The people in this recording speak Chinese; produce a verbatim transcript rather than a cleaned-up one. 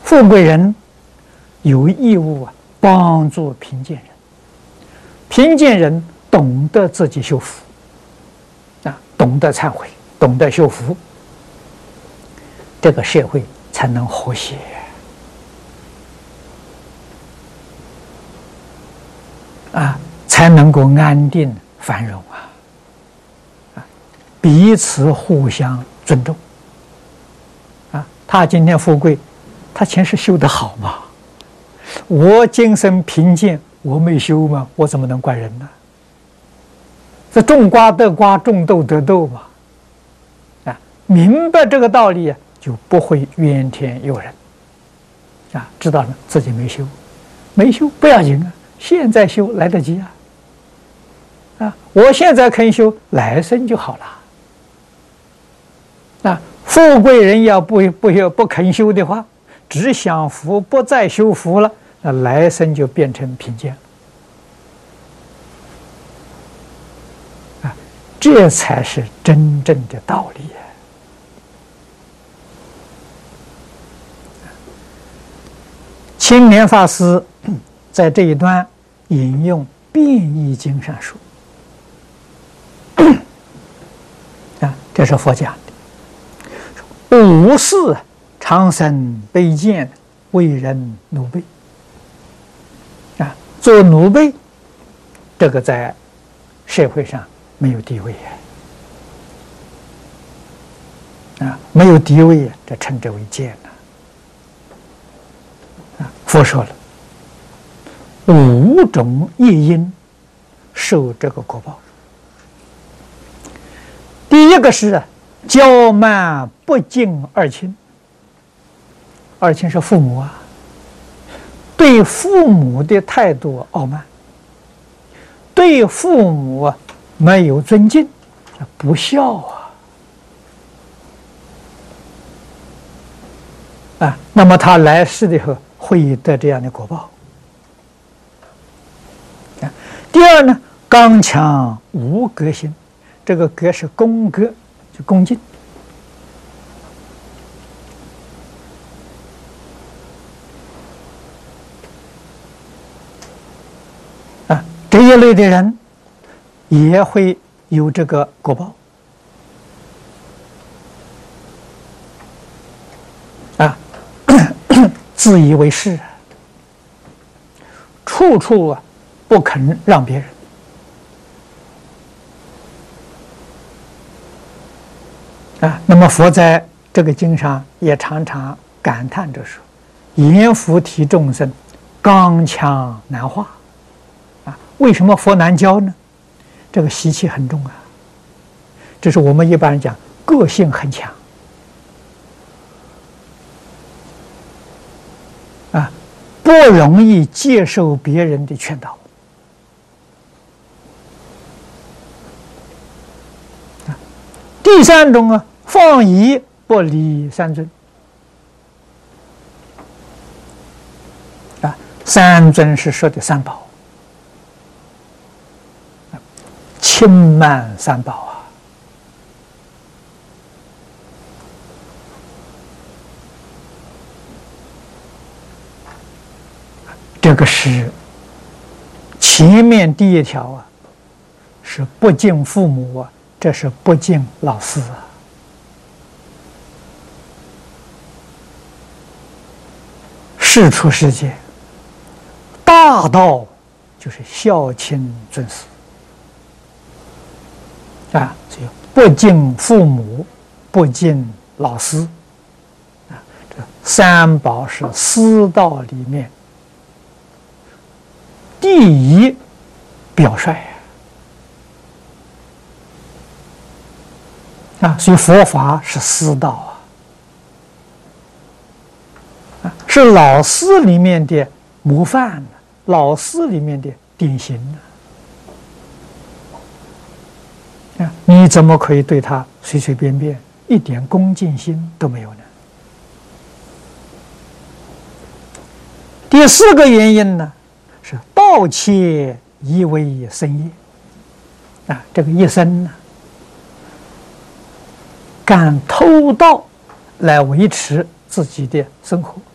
富贵人有义务啊帮助贫贱人，贫贱人懂得自己修福啊，懂得忏悔，懂得修福，这个社会才能和谐啊，才能够安定繁荣啊！啊，彼此互相尊重啊。他今天富贵，他前世修得好嘛？我今生贫贱，我没修嘛，我怎么能怪人呢？这种瓜得瓜，种豆得豆嘛。啊，明白这个道理啊，就不会怨天尤人。啊，知道了自己没修，没修不要紧啊，现在修来得及啊。啊，我现在肯修，来生就好了。啊，富贵人要不不不不肯修的话，只享福不再修福了，那来生就变成贫贱了。啊，这才是真正的道理啊！青莲法师在这一段引用《变异经》上说。啊，这是佛讲的。五世长生卑贱，为人奴婢。啊，做奴婢，这个在社会上没有地位啊，啊，没有地位啊，这称之为贱了。啊，佛说了，五种业因受这个果报。第一个是啊，骄慢不敬二亲。二亲是父母啊，对父母的态度傲慢，对父母啊没有尊敬，不孝啊。啊，那么他来世的时候会得这样的果报。啊，第二呢，刚强无格心。这个格是恭格，就恭敬啊，这一类的人也会有这个果报啊，自以为是，处处啊不肯让别人。啊，那么佛在这个经上也常常感叹着说：“阎浮提众生，刚强难化。”啊，为什么佛难教呢？这个习气很重啊。这是我们一般人讲，个性很强啊，不容易接受别人的劝导。第三种啊，放逸不理三尊啊，三尊是说的三宝，轻慢三宝啊，这个是前面第一条啊，是不敬父母啊。这是不敬老师啊！世出世间，大道就是孝亲尊师啊，所以不敬父母，不敬老师啊。这三宝是师道里面第一表率啊。啊，所以佛法是师道啊，啊，是老师里面的模范，老师里面的典型啊。啊，你怎么可以对他随随便便，一点恭敬心都没有呢？第四个原因呢，是盗窃以为生业啊，这个一生呢。干偷盗来维持自己的生活